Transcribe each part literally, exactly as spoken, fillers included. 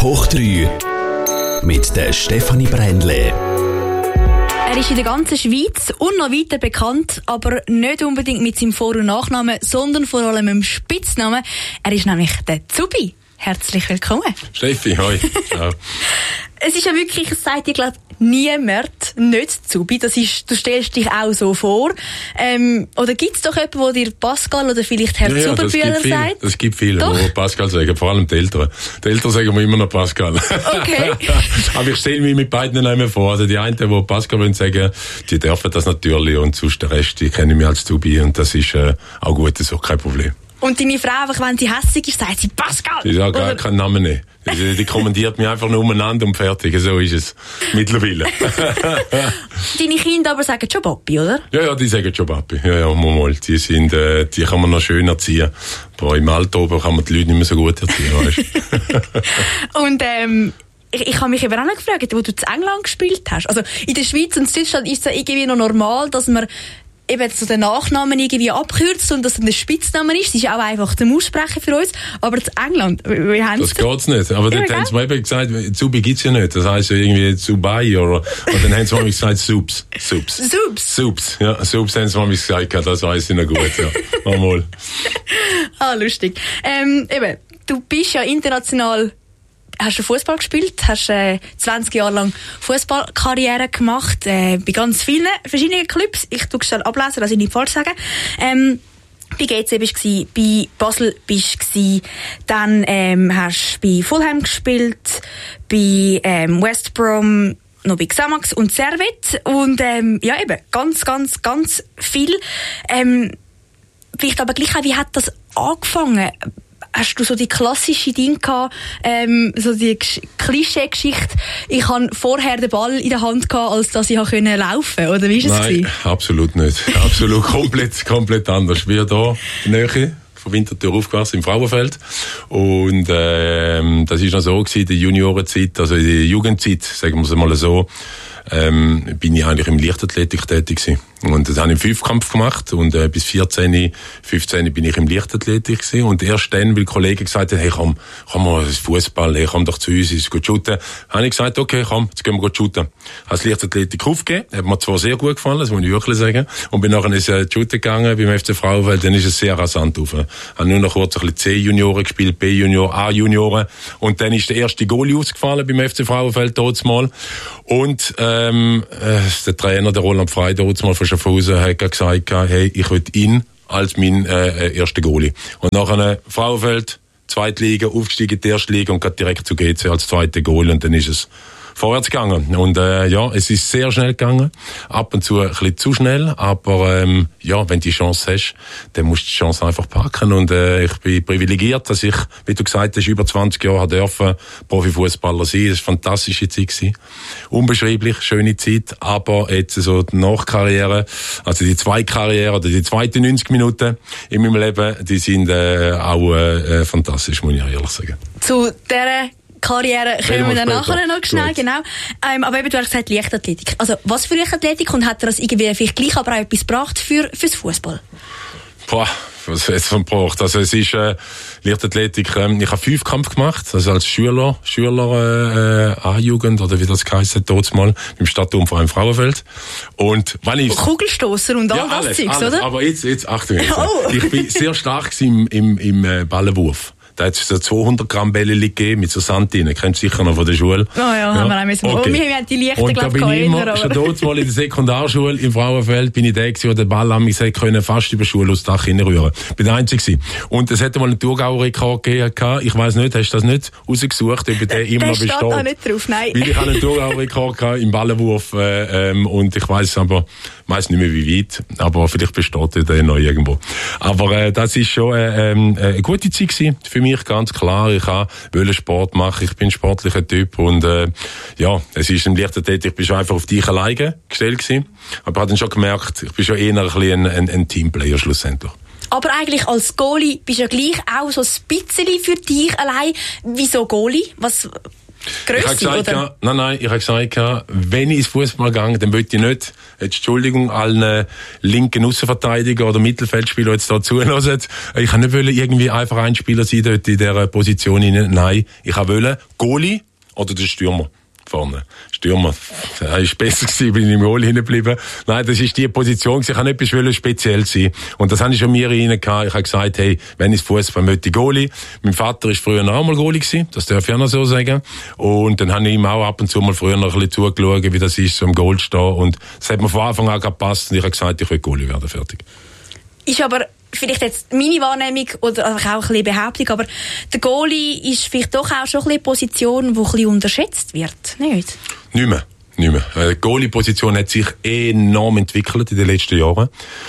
Hoch drei mit der Stefanie Brändle. Er ist in der ganzen Schweiz und noch weiter bekannt, aber nicht unbedingt mit seinem Vor- und Nachnamen, sondern vor allem mit dem Spitznamen. Er ist nämlich der Zubi. Herzlich willkommen. Steffi, hoi. Ciao. Es ist ja wirklich, es sagt dir, glaube ich, niemand nicht Zubi. Das ist, du stellst dich auch so vor. Ähm, oder gibt es doch jemanden, der dir Pascal oder vielleicht Herr ja, Zuberbühler ja, sagt? Es gibt viele, doch? die Pascal sagen, vor allem die Eltern. Die Eltern sagen mir immer noch Pascal. Okay. Aber ich stelle mich mit beiden Namen vor. Also die einen, die Pascal wollen sagen, die dürfen das natürlich, und sonst der Rest, die kennen mich als Zubi, und das ist äh, auch gut, das ist auch kein Problem. Und deine Frau, einfach wenn sie hässig ist, sagt sie Pascal. Die sagt gar keinen Namen nicht. Die, die kommandiert mich einfach nur umeinander und fertig. So ist es mittlerweile. Deine Kinder aber sagen schon Papi, oder? Ja, ja, die sagen schon Papi. Ja, ja, mal. Die sind, äh, die kann man noch schön erziehen. Aber im Alter oben kann man die Leute nicht mehr so gut erziehen, weißt. Und, ähm, Ich, ich habe mich eben auch noch gefragt, wo du in England gespielt hast. Also in der Schweiz und Deutschland ist es ja irgendwie noch normal, dass man eben so den Nachnamen irgendwie abkürzt und dass es ein Spitzname ist. Das ist auch einfach zum Aussprechen für uns. Aber in England, wie haben das geht's nicht. Aber ja, dann haben sie mir eben gesagt, Zubi gibt's ja nicht. Das heisst ja irgendwie Zubai oder, und dann haben sie mir gesagt, Subs. Subs. Subs. Subs. Ja, Subs haben sie mir gesagt, das weiss ich noch gut, ja. Mal. Ah, lustig. Ähm, eben, du bist ja international, hast du Fußball gespielt, hast äh, zwanzig Jahre lang Fußballkarriere gemacht, äh, bei ganz vielen verschiedenen Clubs. Ich tue es schnell ablesen, dass ich nicht falsch sage. Ähm, bei G C bist du, bei Basel bist du, dann ähm, hast du bei Fulham gespielt, bei ähm, West Brom, noch bei Xamax und Servette und ähm, ja eben, ganz, ganz, ganz viel. Ähm, vielleicht aber gleich auch, wie hat das angefangen? Hast du so die klassische Ding gehabt, ähm, so die Klischee-Geschichte, ich habe vorher den Ball in der Hand gehabt, als dass ich können laufen, oder wie ist es Nein, gewesen? Absolut nicht. Absolut komplett, komplett anders. Wir hier in der Nähe von Winterthur aufgewachsen, im Frauenfeld. Und ähm, das ist noch so gewesen, die Juniorenzeit, also die Jugendzeit, sagen wir es mal so, ähm, bin ich eigentlich im Leichtathletik tätig gewesen. Und das habe ich im Fünfkampf gemacht und äh, bis vierzehn, fünfzehn bin ich im Leichtathletik gewesen. Und erst dann, weil Kollegen gesagt haben, hey komm, komm mal Fußball, hey komm doch zu uns, ist gut shooten, habe ich gesagt, okay komm, jetzt gehen wir gut shooten. Habe das Leichtathletik aufgegeben, hat mir zwar sehr gut gefallen, das muss ich wirklich sagen, und bin nachher ins äh, Shooten gegangen beim F C Frauenfeld, dann ist es sehr rasant rauf. Habe nur noch kurz ein bisschen C-Junioren gespielt, B-Junior, A-Junioren, und dann ist der erste Goalie ausgefallen beim F C Frauenfeld dort mal. Und ähm, äh, der Trainer, der Roland Frey, dort mal von Schaffhausen, hat gesagt, hey, ich will ihn als mein äh, erster Goalie. Und nachher Frauenfeld, Zweitliga, aufgestiegen in die erste Liga und geht direkt zu G C als zweiter Goalie, und dann ist es vorwärts gegangen. Und äh, ja, es ist sehr schnell gegangen. Ab und zu ein bisschen zu schnell, aber ähm, ja, wenn du die Chance hast, dann musst du die Chance einfach packen. Und äh, ich bin privilegiert, dass ich, wie du gesagt hast, über zwanzig Jahre dürfen Profifußballer sein. Das war eine fantastische Zeit gewesen. Unbeschreiblich, schöne Zeit, aber jetzt so die Nachkarriere, also die zweite Karriere oder die zweiten neunzig Minuten in meinem Leben, die sind äh, auch äh, fantastisch, muss ich ehrlich sagen. Zu dieser Karriere kommen wir dann nachher noch schnell, Gut. genau. Ähm, aber eben, du hast gesagt Leichtathletik. Also, was für Leichtathletik, und hat dir das irgendwie vielleicht gleich aber auch etwas gebracht für, fürs Fußball? Boah, was hat es gebraucht? Also es ist äh, Leichtathletik, ähm, ich habe Fünfkampf gemacht, also als Schüler, Schüler äh, A-Jugend, oder wie das geheißen hat, dort mal, im Stadtturmverein Frauenfeld. Und wenn ich... Kugelstoßer und all ja, das alles, Zeugs, alles. oder? Aber jetzt, jetzt, Achtung jetzt. Oh. Ich bin sehr stark im, im, im äh, Ballenwurf. Da hat es so zweihundert Gramm Bälle gegeben mit so Sand drin. Kennst du sicher noch von der Schule. Oh ja, ja. haben wir auch müssen. Okay. Und wir haben die Lichter, und da bin ich immer, schon dort mal in der Sekundarschule im Frauenfeld, bin ich der gewesen, der den Ball an mich gesagt können, fast über Schule aus dem Dach hinrühren. Bin der Einzige gewesen. Und es hätte mal einen Thurgau-Rekord gegeben. Ich weiss nicht, hast du das nicht rausgesucht, ob der immer noch besteht? Der steht auch nicht drauf, nein. Weil ich habe einen Thurgau-Rekord gehabt im Ballenwurf, äh, ähm, und ich weiss aber, weiss nicht mehr wie weit, aber vielleicht besteht der noch irgendwo. Aber äh, das ist schon äh, äh, eine gute Zeit gewesen, für mich, ganz klar. Ich wollte Sport machen, ich bin ein sportlicher Typ, und äh, ja, es ist im Leichtathletik, ich bin schon einfach auf dich alleine gestellt gewesen, aber ich habe dann schon gemerkt, ich bin schon eher ein bisschen ein, ein, ein Teamplayer schlussendlich. Aber eigentlich als Goalie bist du ja gleich auch so ein bisschen für dich allein. Wieso Goalie? Was... Grösse, ich habe gesagt, oder? Ja, nein, nein, ich habe gesagt, wenn ich ins Fußball gehe, dann möchte ich nicht, jetzt Entschuldigung, allen linken Aussenverteidiger oder Mittelfeldspieler, die jetzt da zuhören, ich kann nicht wollen, irgendwie einfach ein Spieler sein dort in dieser Position. Nein, ich wollte Goalie oder der Stürmer. Vorne. Stürmer. Er ist besser gewesen, bin ich im Goal hingeblieben. Nein, das ist die Position gewesen. Ich kann nicht etwas speziell sein. Und das habe ich schon mir rein gehabt. Ich habe gesagt, hey, wenn ich Fußball möchte, Goalie. Mein Vater ist früher auch mal Goalie gewesen. Das darf ich auch noch so sagen. Und dann habe ich ihm auch ab und zu mal früher noch ein bisschen zugeschaut, wie das ist, so im Goal stehen. Und das hat mir von Anfang an gepasst. Und ich habe gesagt, ich will Goalie werden. Fertig. Ist aber vielleicht jetzt meine Wahrnehmung oder auch ein bisschen Behauptung, aber der Goalie ist vielleicht doch auch schon ein bisschen eine Position, die ein bisschen unterschätzt wird, nicht? Nicht mehr. Nicht mehr. Die Goalie-Position hat sich enorm entwickelt in den letzten Jahren.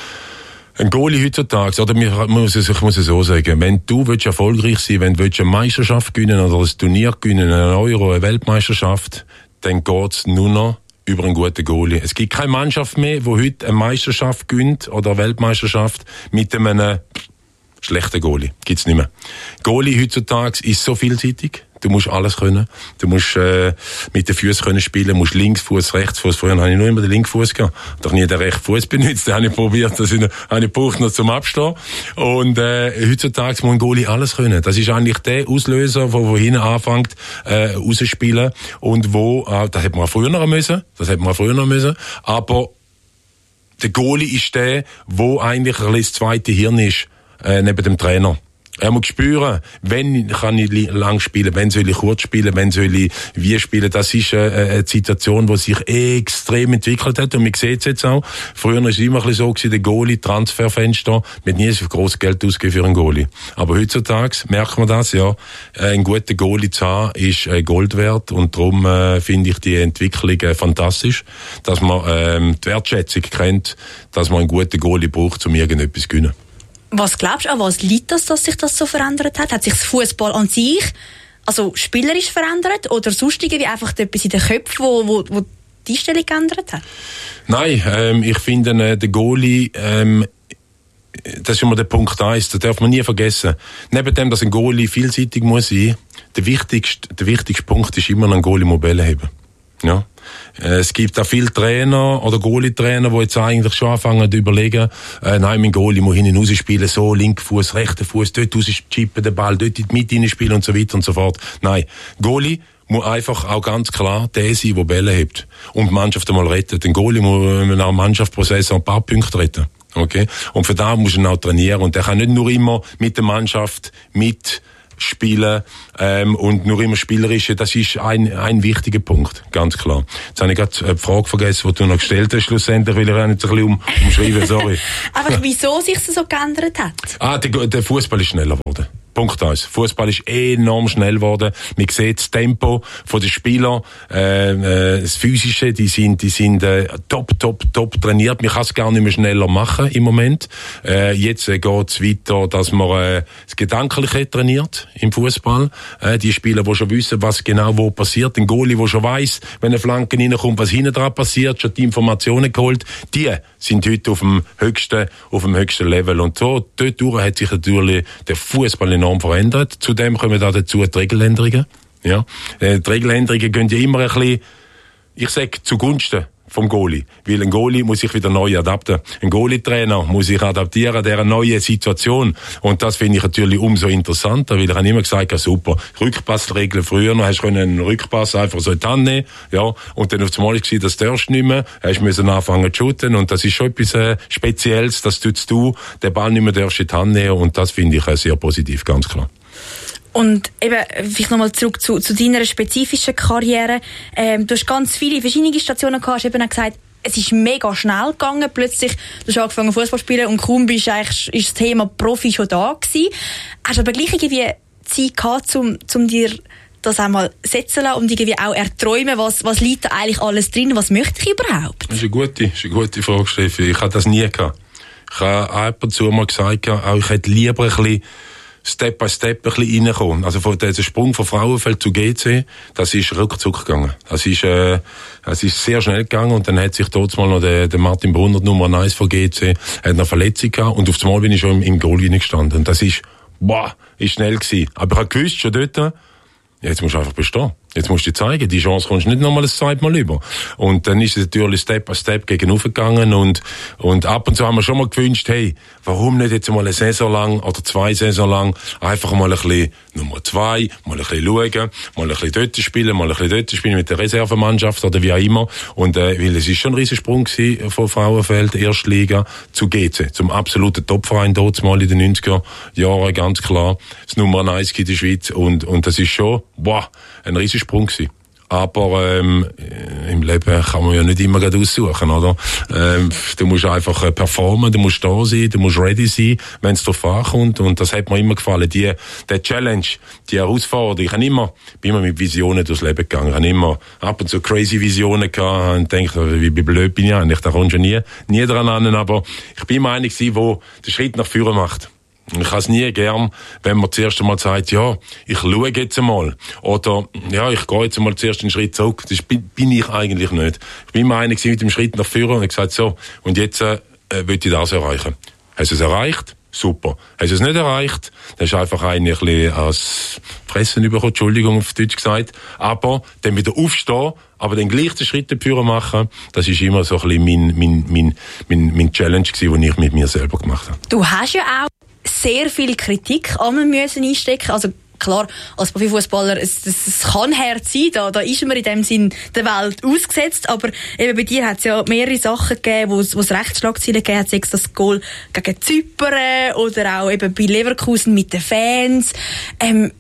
Ein Goalie heutzutage, oder ich muss es, ich muss es so sagen, wenn du willst erfolgreich sein, wenn du willst eine Meisterschaft gewinnen oder ein Turnier gewinnen, eine Euro, eine Weltmeisterschaft, dann geht's nur noch über einen guten Goalie. Es gibt keine Mannschaft mehr, die heute eine Meisterschaft gewinnt oder eine Weltmeisterschaft mit einem schlechten Goalie. Gibt's nicht mehr. Goalie heutzutage ist so vielseitig. Du musst alles können. Du musst äh, mit den Füßen können spielen, musst Linksfuß, Rechtsfuß. Früher habe ich nur immer den Linkfuß gehabt, doch nie den rechten Fuß benutzt. Den habe ich probiert, das habe ich gebraucht noch zum Abstehen. Und äh, heutzutage muss ein Goalie alles können. Das ist eigentlich der Auslöser, wo wo hinten anfängt äh, rausspielen und wo äh, das hätte man früher noch müssen. Das hätte man früher noch müssen. Aber der Goalie ist der, wo eigentlich ein bisschen das zweite Hirn ist äh, neben dem Trainer. Er muss spüren, wenn kann ich lang spielen, wenn soll ich kurz spielen, wenn soll ich wie spielen. Das ist eine, eine Situation, die sich extrem entwickelt hat. Und man sieht es jetzt auch. Früher war es immer ein bisschen so gewesen, der Goalie, Transferfenster, mit nie so großes Geld ausgegeben für einen Goalie. Aber heutzutage merkt man das, ja. Ein guter Goalie zu haben, ist Gold wert. Und darum äh, finde ich die Entwicklung äh, fantastisch, dass man ähm, die Wertschätzung kennt, dass man einen guten Goalie braucht, um irgendetwas zu gewinnen. Was glaubst du, an was liegt das, dass sich das so verändert hat? Hat sich das Fußball an sich, also spielerisch verändert oder sonst irgendwie einfach etwas in den Köpfen, wo, wo, wo die Einstellung geändert hat? Nein, ähm, ich finde, äh, der Goalie, ähm, das ist immer der Punkt eins, das darf man nie vergessen. Neben dem, dass ein Goalie vielseitig muss sein, der wichtigste, der wichtigste Punkt ist immer, einen Goalie Mobile haben. Ja. Es gibt auch viele Trainer oder Goalie-Trainer, die jetzt eigentlich schon anfangen zu überlegen, äh, nein, mein Goalie muss hinten raus spielen, so, linker Fuß, rechter Fuß, dort raus chippen, den Ball, dort in die Mitte spielen und so weiter und so fort. Nein, Goalie muss einfach auch ganz klar der sein, der Bälle hebt und die Mannschaft einmal rettet. Ein Goalie muss nach dem Mannschaftsprozess ein paar Punkte retten. Okay? Und für das muss er auch trainieren und er kann nicht nur immer mit der Mannschaft mit spielen ähm, und nur immer spielerische, das ist ein ein wichtiger Punkt, ganz klar. Jetzt habe ich gerade die Frage vergessen, die du noch gestellt hast, schlussendlich, weil ich auch nicht ein bisschen um, umschreiben, sorry. Aber wieso sich das so geändert hat? Ah, der, der Fußball ist schneller geworden. Punkt eins. Fußball ist enorm schnell geworden. Man sieht das Tempo von den Spielern, äh, äh, das Physische, die sind, die sind äh, top, top, top trainiert. Man kann es gar nicht mehr schneller machen im Moment. Äh, jetzt äh, geht es weiter, dass man äh, das Gedankliche trainiert im Fußball. Äh, die Spieler, die schon wissen, was genau wo passiert. Ein Goalie, der schon weiss, wenn eine Flanke reinkommt, was hinten dran passiert, schon die Informationen geholt. Die sind heute auf dem höchsten, auf dem höchsten Level. Und so, dort hat sich natürlich der Fußball enorm verändert. Zudem kommen da dazu die Regeländerungen. Ja. Die Regeländerungen gehen ja immer ein bisschen, ich sage, zugunsten vom Goalie. Weil ein Goalie muss sich wieder neu adaptieren. Ein Goalie-Trainer muss sich adaptieren an dieser neuen Situation. Und das finde ich natürlich umso interessanter, weil ich habe immer gesagt, ja, super, Rückpassregeln früher noch, hast du einen Rückpass einfach so in die Hand nehmen, ja, und dann auf einmal war das darfst du nicht mehr, hast müssen anfangen zu shooten, und das ist schon etwas äh, Spezielles, dass du jetzt du den Ball nicht mehr darfst in die Hand nehmen, und das finde ich äh, sehr positiv, ganz klar. Und eben, vielleicht nochmal zurück zu, zu deiner spezifischen Karriere. Ähm, du hast ganz viele verschiedene Stationen gehabt, hast eben auch gesagt, es ist mega schnell gegangen. Plötzlich, du hast angefangen Fußball zu spielen und kaum bist eigentlich, ist das Thema Profi schon da gewesen. Hast aber gleich irgendwie Zeit gehabt, um, um dir das einmal setzen lassen und irgendwie auch erträumen, was, was liegt da eigentlich alles drin, was möchte ich überhaupt? Das ist eine gute, das ist eine gute Frage, Steffi. Ich habe das nie gehabt. Ich habe ab und zu mal gesagt, auch ich hätte lieber ein bisschen Step by Step ein bisschen reinkommen. Also von dieser Sprung von Frauenfeld zu G C, das ist ruckzuck gegangen. Das ist, äh, das ist sehr schnell gegangen, und dann hat sich dort mal noch der, der Martin Brunner, Nummer eins von G C, hat noch Verletzung gehabt, und auf das Mal bin ich schon im, im Goal reingestanden. Und das ist, boah, ist schnell gewesen. Aber ich habe gewusst, schon dort, jetzt musst du einfach bestehen. Jetzt musst du dir zeigen, die Chance kommst du nicht nochmal ein zweites Mal über. Und dann ist es natürlich Step by Step gegen gegangen und, und ab und zu haben wir schon mal gewünscht, hey, warum nicht jetzt mal eine Saison lang oder zwei Saison lang einfach mal ein bisschen Nummer zwei, mal ein bisschen schauen, mal ein bisschen dort spielen, mal ein bisschen dort spielen mit der Reservemannschaft oder wie auch immer. Und, äh, weil es ist schon ein Riesensprung gewesen von Frauenfeld, Erstliga zu G C, zum absoluten Topverein dort mal in den neunziger Jahren, ganz klar. Das Nummer eins in der Schweiz und, und das ist schon, wow, ein Riesensprung gewesen. Aber ähm, im Leben kann man ja nicht immer gerade aussuchen, oder? Ähm, du musst einfach äh, performen, du musst da sein, du musst ready sein, wenn es drauf ankommt. Und das hat mir immer gefallen. Die, der Challenge, die Herausforderung. Ich habe immer, bin immer mit Visionen durchs Leben gegangen. Ich habe immer ab und zu crazy Visionen gehabt und denke, wie blöd bin ich eigentlich? Da kommst du nie, nie dran an. Aber ich bin immer einer gewesen, der den Schritt nach vorne macht. Ich habe es nie gern, wenn man zuerst einmal sagt, ja, ich schaue jetzt einmal. Oder, ja, ich gehe jetzt einmal zuerst einen Schritt zurück. Das bin, bin ich eigentlich nicht. Ich bin immer einer gewesen mit dem Schritt nach vorne und ich gesagt, so, und jetzt, äh, will ich das erreichen. Hast du es erreicht? Super. Hast du es nicht erreicht? Dann ist einfach eigentlich ein bisschen als Fressen bekommen, Entschuldigung, auf Deutsch gesagt. Aber dann wieder aufstehen, aber den gleichen Schritt dafür machen, das ist immer so ein bisschen mein, mein, mein, mein, mein Challenge gewesen, den ich mit mir selber gemacht habe. Du hast ja auch sehr viel Kritik an mir müssen einstecken. Also klar, als Profifußballer, es, es, es kann hart sein, da, da ist man in dem Sinn der Welt ausgesetzt, aber eben bei dir hat es ja mehrere Sachen gegeben, wo es Rechtsschlagzeilen gegeben hat, sei es das Goal gegen Zypern oder auch eben bei Leverkusen mit den Fans. Ähm,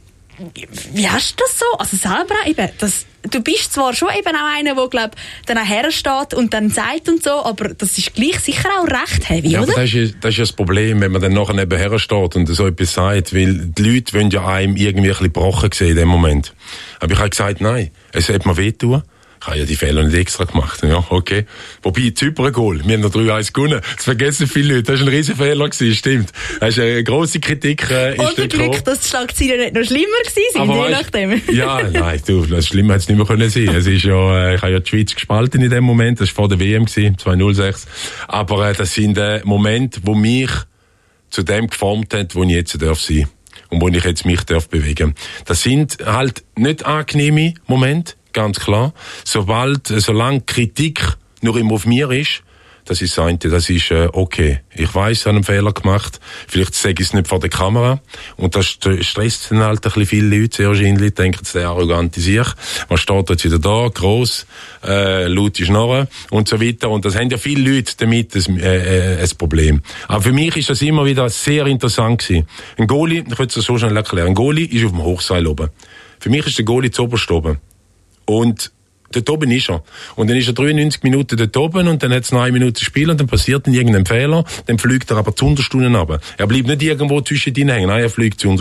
wie hast du das so? Also selber auch eben, das, du bist zwar schon eben auch einer, der, glaub, dann auch hersteht und dann sagt und so, aber das ist gleich sicher auch recht heavy, ja, oder? Aber das ist, das ist ja das Problem, wenn man dann nachher neben hersteht und so etwas sagt, weil die Leute wollen ja einem irgendwie ein bisschen gebrochen sehen in dem Moment. Aber ich habe gesagt, nein, es sollte mir wehtun. Ich habe ja die Fehler nicht extra gemacht. Ja, okay. Wobei, Zypern-Goal, wir haben noch drei eins gewonnen. Das vergessen viele Leute. Das war ein riesen Fehler gewesen, stimmt. Das ist eine grosse Kritik. Äh, Oder Glück, gekommen. Dass die Schlagzeilen nicht noch schlimmer gewesen sind, je nachdem. Ja, nein, du, das Schlimme hätte es nicht mehr können sein. Es ist ja, äh, ich habe ja die Schweiz gespalten in dem Moment. Das war vor der W M gewesen, zweitausendsechs. Aber äh, das sind äh, Momente, die mich zu dem geformt haben, wo ich jetzt darf sein. Und wo ich jetzt mich darf bewegen. Das sind halt nicht angenehme Momente. Ganz klar. Sobald, solange Kritik nur immer auf mir ist, das ist das eine, das ist äh, okay. Ich weiss, ich habe einen Fehler gemacht. Vielleicht sage ich es nicht vor der Kamera. Und das stresst dann halt ein bisschen viele Leute sehr wahrscheinlich. Denken sie, der arrogante sich. Man steht jetzt wieder da, gross, äh, laute Schnorren und so weiter. Und das haben ja viele Leute damit ein, äh, ein Problem. Aber für mich ist das immer wieder sehr interessant gewesen. Ein Goalie, ich will es so schnell erklären, ein Goalie ist auf dem Hochseil oben. Für mich ist der Goalie zu oberst oben. Und dort oben ist er. Und dann ist er dreiundneunzig Minuten dort oben und dann hat es noch eine Minute Spiel und dann passiert dann irgendein Fehler, dann fliegt er aber zu Unterstunden runter. Er bleibt nicht irgendwo zwischen denen hängen, nein, er fliegt zu